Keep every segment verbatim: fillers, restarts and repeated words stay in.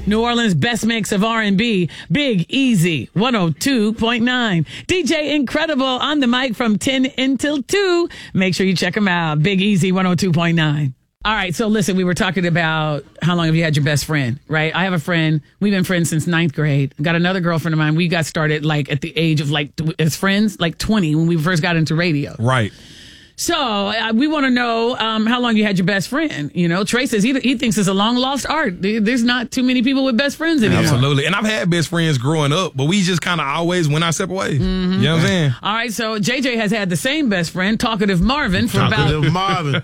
New Orleans' best mix of R and B, Big Easy, one oh two point nine. D J Incredible on the mic from ten until two. Make sure you check him out. Big Easy, one oh two point nine. All right, so listen, we were talking about how long have you had your best friend, right? I have a friend. We've been friends since ninth grade. Got another girlfriend of mine. We got started like at the age of like, as friends, like twenty when we first got into radio. Right. So uh, we want to know um, how long you had your best friend. You know, Trey says he he thinks it's a long lost art. There's not too many people with best friends anymore. Absolutely. And I've had best friends growing up, but we just kind of always went our separate ways. Mm-hmm. You know what I'm saying? All right. So J J has had the same best friend, Talkative Marvin, for Talkative about Marvin.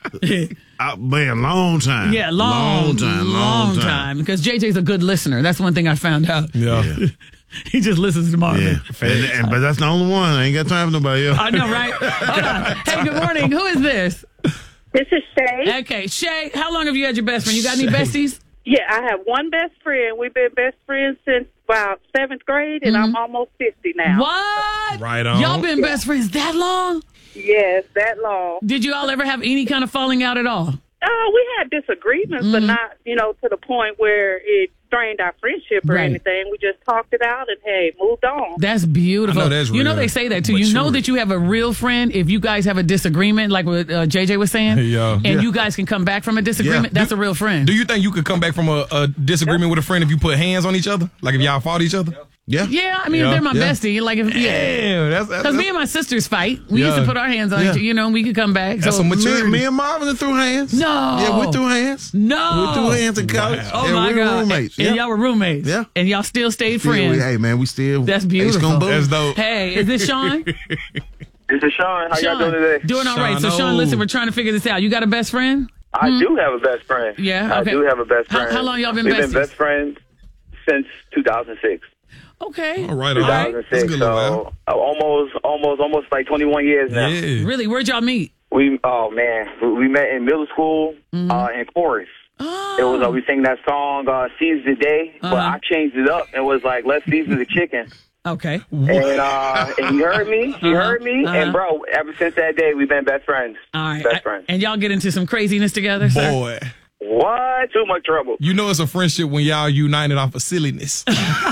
Uh, man, long time. Yeah, long, long time, long, long time. time. Because J J's a good listener. That's one thing I found out. Yeah. Yeah. He just listens to Marvin. Yeah. And, and, but that's the only one. I ain't got time for nobody else. I know, right? Hold on. Hey, good morning. Who is this? This is Shay. Okay, Shay, how long have you had your best friend? You got any besties? Yeah, I have one best friend. We've been best friends since about seventh grade, and Mm-hmm. I'm almost fifty now. What? Right on. Y'all been best friends that long? Yes, that long. Did you all ever have any kind of falling out at all? Oh, we had disagreements, but not, you know, to the point where it strained our friendship or Right. anything. We just talked it out and, hey, moved on. That's beautiful. I know that's you know real. they say that too. But You know sure. that you have a real friend if you guys have a disagreement, like what uh, J J was saying, Yeah. and Yeah. you guys can come back from a disagreement. Yeah. That's a real friend. Do you think you could come back from a, a disagreement with a friend if you put hands on each other? Like if y'all fought each other? Yeah. Yeah, I mean, Yeah. if they're my Yeah. bestie. Like, if, yeah. Damn, that's, that's, Because me and my sisters fight. We used to Yeah. put our hands on Yeah. each other, you know, and we could come back. that's so, some Me, maturity. me and Marvin threw hands. No. Yeah, we threw hands. No. We threw hands in college. Oh, yeah, my we were God. roommates. And Yeah. y'all were roommates. Yeah. And y'all still stayed Still, friends. we- hey, man, we still. That's Ace beautiful. Gun Boom. That's dope. Hey, is this Sean? This is Sean. How Sean, y'all doing today? Doing all right. So, Sean, Sean, oh. listen, we're trying to figure this out. You got a best friend? I do have a best friend. Yeah, okay. I do have a best How- friend. how long y'all been We've besties? been best friends since two thousand six. Okay. All right, all right. two thousand six. That's a good little So uh, almost, almost, almost like twenty-one years now. Yeah. Really? Where'd y'all meet? We, oh man, we, we met in middle school uh, in chorus. Oh. It was uh, we sang that song uh, "Seize the Day," but Uh-huh. I changed it up and was like, "Let's season the chicken." Okay. And uh, and he heard me. He Uh-huh. heard me. Uh-huh. And bro, ever since that day, we've been best friends. All right. Best I- friends. and y'all get into some craziness together, sir? Boy. What? Too much trouble. You know it's a friendship when y'all united off of silliness.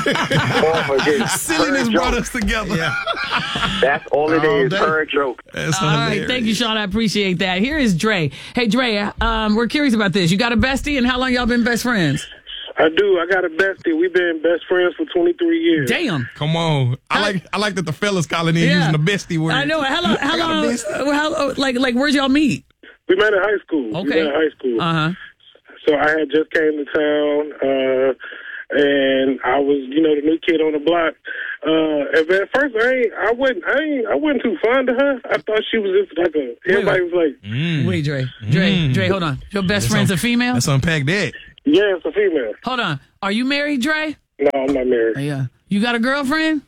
Oh, forget it. silliness Her brought joke. us together. Yeah. That's all it All is. day. Her joke. That's All right. hilarious. Thank you, Sean. I appreciate that. Here is Dre. Hey, Dre, um, we're curious about this. You got a bestie, and how long y'all been best friends? I do. I got a bestie. We've been best friends for twenty-three years. Damn. Come on. I How- like I like that the fellas calling in Yeah. using the bestie word. I know. How long? How I got a long? bestie. How, like, like, where'd y'all meet? We met in high school. We Okay. met in high school. Uh huh. So I had just came to town, uh, and I was, you know, the new kid on the block. Uh, and at first, I ain't, I wasn't, I ain't, I wasn't too fond of her. I thought she was just like a. Everybody was like, Mm. Wait, Dre. Dre. Mm. Dre. Hold on. Your best Let's friend's un- a female. Let's unpack that. "Yeah, it's a female." Hold on. Are you married, Dre? No, I'm not married. Yeah. You got a girlfriend?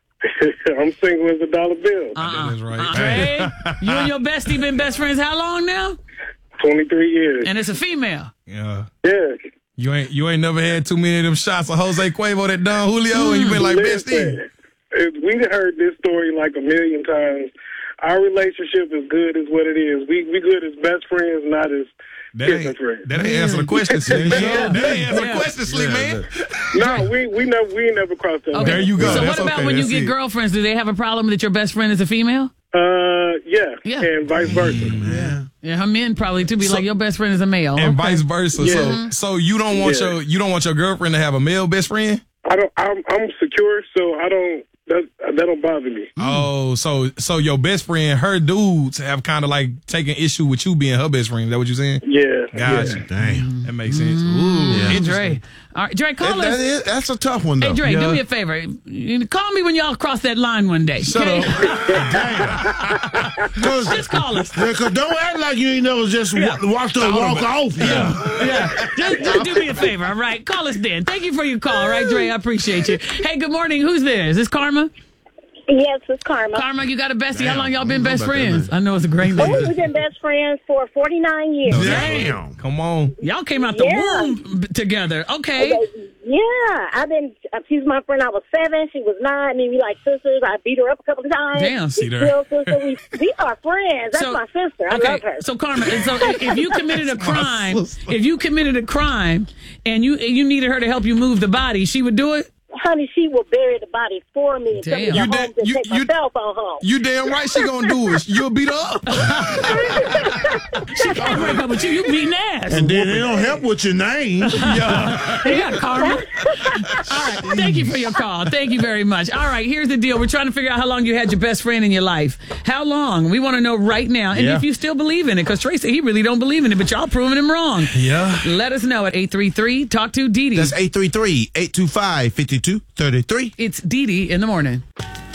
I'm single as a dollar bill. Uh-uh. That's right. Uh, Dre, you and your bestie been best friends how long now? twenty-three years. And it's a female. Yeah. Yeah. You ain't you ain't never had too many of them shots of Jose Cuervo that Don Julio and you been like bestie. Listen, it- we heard this story like a million times. Our relationship is good as what it is. We we good as best friends, not as That kissing ain't, friends. that ain't answer the question, Slim. Yeah. That ain't answer Yeah. the question, Slim, man. No, we we never we ain't never crossed that. Okay. There you go. So That's what about okay. when you That's get it. girlfriends? Do they have a problem that your best friend is a female? Uh, yeah, Yeah. and vice versa. Yeah. Yeah, her men probably too be So- like your best friend is a male. And Okay. vice versa. Yeah. So so you don't want Yeah. your you don't want your girlfriend to have a male best friend? I don't. I'm I'm secure, so I don't. That that don't bother me. Oh, so so your best friend, her dudes have kind of like taken issue with you being her best friend. Is that what you're saying? Yeah. Gotcha. yeah. Damn. That makes sense. Ooh, Yeah. Hey, interesting. Dre. All right, Dre, call That, us. that is, that's a tough one, though. Hey, Dre, Yeah. do me a favor. You- Call me when y'all cross that line one day. Shut okay? up. Just call us. Yeah, 'cause don't act like you ain't never just Yeah. wa- walked up and walk off. Yeah. Yeah, just, just do me a favor, all right? Call us then. Thank you for your call, all right, Dre? I appreciate you. Hey, good morning. Who's there? Is this Karma? Yes, it's Karma. Karma, you got a bestie. How Damn, long y'all I been don't know best about that, friends? man. I know it's a great Oh, name. we've been best friends for forty-nine years. Damn. Come on. Y'all came out the Yeah. womb b- together. Okay. Yeah, I've been. Uh, she's my friend. I was seven. She was nine. I mean, we like sisters. I beat her up a couple of times. Damn, see we her. still sister. We, we are friends. That's So- my sister. I okay, love her. so Carmen, so if you committed a crime, if you committed a crime, and you you needed her to help you move the body, she would do it. Honey, she will bury the body for me and tell me Damn. to You go home did- to you- take you- my cell phone home. You damn right she gonna do it. You'll beat her up. She can't break up with you. You beating ass. And then it don't help with your name. Yeah. Yeah, Carmen. All right. Thank you for your call. Thank you very much. All right. Here's the deal. We're trying to figure out how long you had your best friend in your life. How long? We want to know right now. And Yeah. if you still believe in it, because Tracy, he really don't believe in it, but y'all proving him wrong. Yeah. Let us know at eight three three talk to Dee Dee. That's eight three three, eight two five, five two three three. It's Dee Dee in the morning.